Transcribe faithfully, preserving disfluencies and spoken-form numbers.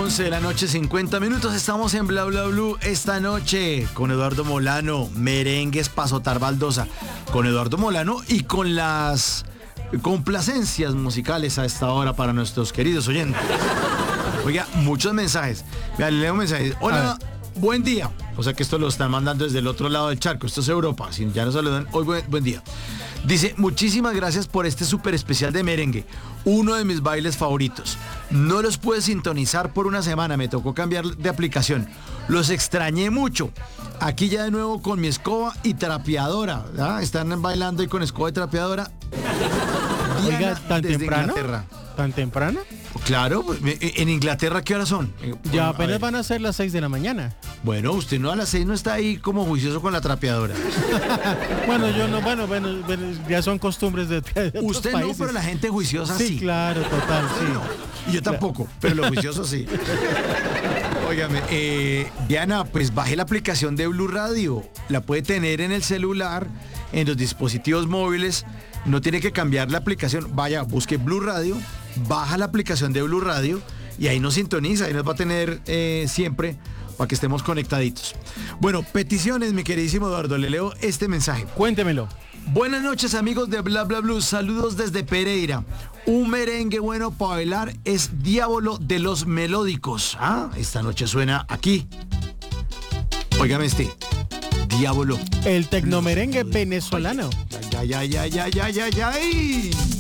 once de la noche, cincuenta minutos. Estamos en Bla Bla Blue esta noche con Eduardo Molano, merengues pa' azotar baldosa. Con Eduardo Molano y con las complacencias musicales a esta hora para nuestros queridos oyentes. Oiga, muchos mensajes. Mira, le leo un mensaje. Hola, buen día. O sea que esto lo están mandando desde el otro lado del charco. Esto es Europa. Si ya nos saludan, hoy buen, buen día. Dice, muchísimas gracias por este súper especial de merengue. Uno de mis bailes favoritos. No los pude sintonizar por una semana. Me tocó cambiar de aplicación. Los extrañé mucho. Aquí ya de nuevo con mi escoba y trapeadora. ¿Ah? Están bailando ahí con escoba y trapeadora. Oiga, Diana, ¿tan desde temprano? Inglaterra. ¿Tan temprano? Claro, en Inglaterra, ¿qué horas son? Ya Bueno, apenas a van a ser las seis de la mañana. Bueno, usted no a las seis no está ahí como juicioso con la trapeadora. Bueno, yo no, bueno, bueno, bueno, ya son costumbres de, de otros Usted no, países. pero la gente juiciosa sí. Sí, claro, total, sí. No, y yo tampoco, pero los juiciosos sí. Óigame, eh, Diana, pues baje la aplicación de Blue Radio. La puede tener en el celular, en los dispositivos móviles. No tiene que cambiar la aplicación. Vaya, busque Blue Radio, baja la aplicación de Blue Radio y ahí nos sintoniza, ahí nos va a tener eh, siempre para que estemos conectaditos. Bueno, peticiones, mi queridísimo Eduardo, le leo este mensaje. Cuéntemelo. Buenas noches, amigos de Bla Bla Blue. Saludos desde Pereira. Un merengue bueno para bailar es Diablo de los Melódicos. Ah, esta noche suena aquí. Óigame este. Diablo. El tecnomerengue venezolano. Ya, ya, ya, ya, ya, ya, ya. ¡Ay!